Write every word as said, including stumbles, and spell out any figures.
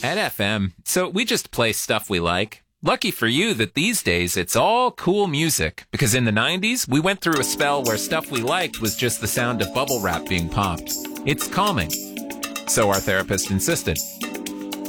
At F M, so we just play stuff we like. Lucky for you that these days it's all cool music, because in the nineties, we went through a spell where stuff we liked was just the sound of bubble wrap being popped. It's calming. So our therapist insisted.